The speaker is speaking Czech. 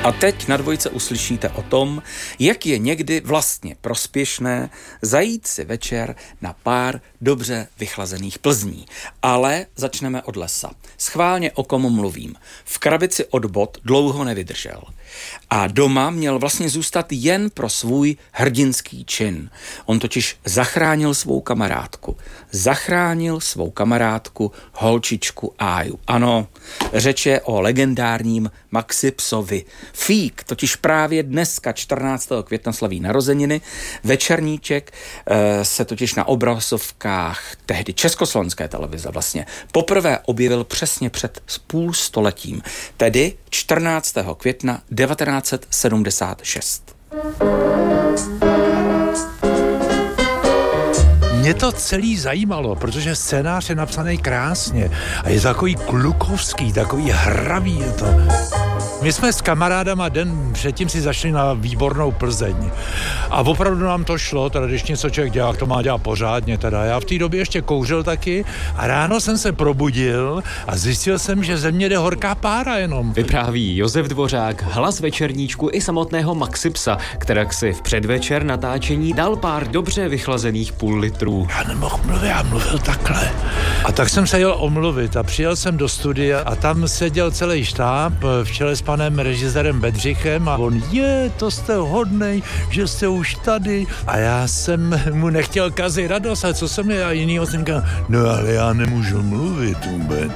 A teď na Dvojce uslyšíte o tom, jak je někdy vlastně prospěšné zajít si večer na pár dobře vychlazených Plzní. Ale začneme od lesa. Schválně o kom mluvím. V krabici od bot dlouho nevydržel. A doma měl vlastně zůstat jen pro svůj hrdinský čin. On totiž zachránil svou kamarádku, holčičku Áju. Ano, řeč je o legendárním Maxi Psovi. Fík totiž právě dneska 14. května slaví narozeniny. Večerníček se totiž na obrazovkách tehdy československé televize vlastně poprvé objevil přesně před půl stoletím, tedy 14. května 1976. Mě to celý zajímalo, protože scénář je napsaný krásně a je takový klukovský, takový hravý je to. My jsme s kamarádama den předtím si zašli na výbornou Plzeň. A opravdu nám to šlo, teda když něco člověk dělá, to má dělat pořádně. Teda já v té době ještě kouřil taky a ráno jsem se probudil a zjistil jsem, že ze mě jde horká pára jenom. Vypráví Josef Dvořák, hlas večerníčku i samotného Maxi Psa, kterak si v předvečer natáčení dal pár dobře vychlazených půl litrů. Já nemohl mluvit, já mluvil takhle. A tak jsem se jel omluvit a přijel jsem do studia a tam seděl celý štáb v čele s panem režisérem Bedřichem a on, to jste hodnej, že jste už tady. A já jsem mu nechtěl kazit radost, a co jsem já jinýho jsem říkal, no ale já nemůžu mluvit vůbec.